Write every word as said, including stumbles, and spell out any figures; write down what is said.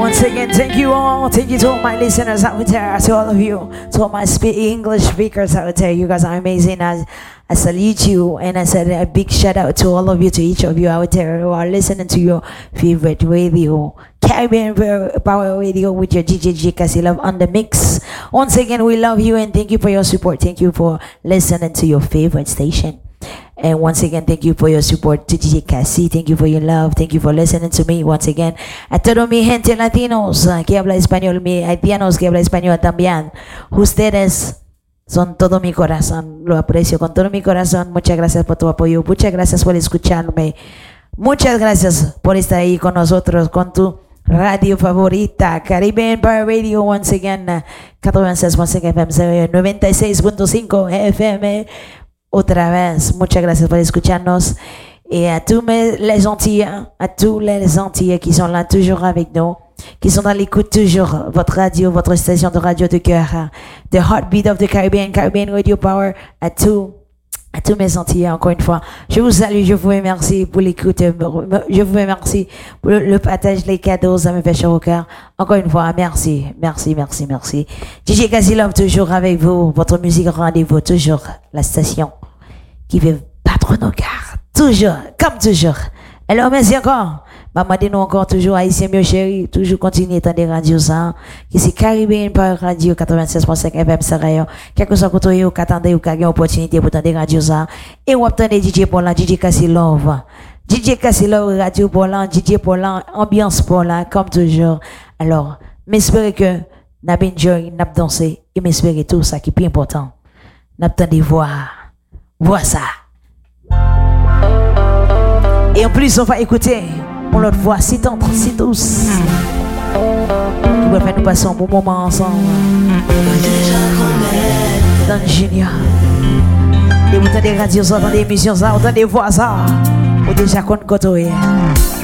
Once again, thank you all. Thank you to all my listeners out there, to all of you, to all my spe- English speakers out there. You guys are amazing. I, I salute you, and I said a big shout out to all of you, to each of you out there who are listening to your favorite radio, Caribbean Power Radio, with your D J J Cassie Love on the mix. Once again, we love you and thank you for your support. Thank you for listening to your favorite station. And once again, thank you for your support to D J Cassie. Thank you for your love. Thank you for listening to me once again. A todos mi gente latinos que habla español, mi haitianos que habla español también. Ustedes son todo mi corazón. Lo aprecio con todo mi corazón. Muchas gracias por tu apoyo. Muchas gracias por escucharme. Muchas gracias por estar ahí con nosotros, con tu radio favorita, Caribbean Power Radio. Once again, ochenta y seis punto cinco F M, noventa y seis punto cinco F M. Otra vez, muchas gracias por escucharnos. Et à tous mes, les Antillais, à tous les Antillais qui sont là toujours avec nous, qui sont dans l'écoute toujours, votre radio, votre station de radio de cœur, The Heartbeat of the Caribbean, Caribbean Radio Power, à tous, à tous mes Antillais, encore une fois. Je vous salue, je vous remercie pour l'écoute, je vous remercie pour le, le partage, les cadeaux, ça me fait chaud au cœur. Encore une fois, merci, merci, merci, merci. D J Cassie Love, toujours avec vous, votre musique rendez-vous, toujours la station qui veut battre nos cœurs. Toujours, comme toujours. Alors, merci encore. Maman, dis-nous encore toujours, Haïtien, mieux chéri, toujours continuer à des radios, ça. Qui c'est Caribbean Power Radio quatre-vingt-seize point cinq F M, ça, quel que soit côté, ou qu'attendez, ou qu'attendez, opportunité pour des radios, ça. Et ou attendez D J Polan, D J Cassie Love. D J Cassie Love, Radio Polan, D J Polan, ambiance Polan, comme toujours. Alors, m'espère que, n'a bien enjoy, n'a dansé, et m'espère tout ça qui est plus important. N'a pas de voir. Vois ça. Et en plus, on va écouter mon autre voix si tendre, si douce, qui va faire nous passer un bon moment ensemble. Dans le Junior. Et vous entendez des radios, vous entendez des émissions, vous entendez des voix, ça. Vous déjà qu'on côtoie.